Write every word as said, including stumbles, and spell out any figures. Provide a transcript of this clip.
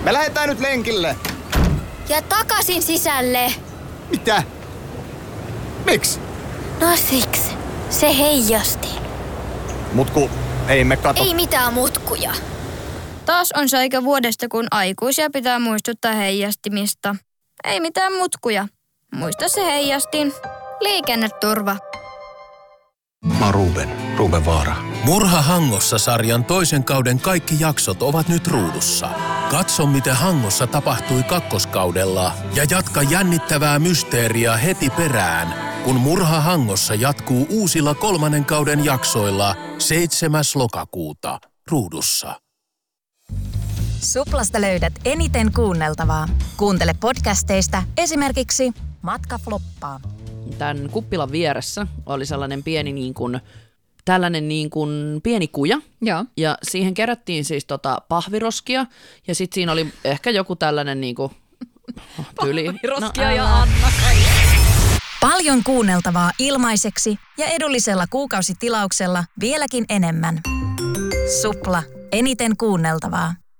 Me lähdetään nyt lenkille. Ja takaisin sisälle. Mitä? Miksi? No siksi. Se heijasti. Mutku, ei me kato. Ei mitään mutkuja. Taas on se aika vuodesta, kun aikuisia pitää muistuttaa heijastimista. Ei mitään mutkuja. Muista se heijastin. Liikenneturva. Mä oon Ruben, Ruben Vaara. Murha Hangossa-sarjan toisen kauden kaikki jaksot ovat nyt ruudussa. Katso, mitä Hangossa tapahtui kakkoskaudella ja jatka jännittävää mysteeriä heti perään, kun Murha Hangossa jatkuu uusilla kolmannen kauden jaksoilla seitsemäs lokakuuta ruudussa. Suplasta löydät eniten kuunneltavaa. Kuuntele podcasteista esimerkiksi Matka floppaa. Tämän kuppilan vieressä oli sellainen pieni niin kuin, tällainen niin kuin pieni kuja. Joo. Ja siihen kerättiin siis tota pahviroskia ja sitten siinä oli ehkä joku tällainen niin kuin tyli. Pahviroskia no, ja Anna. Paljon kuunneltavaa ilmaiseksi ja edullisella kuukausitilauksella vieläkin enemmän. Supla. Eniten kuunneltavaa.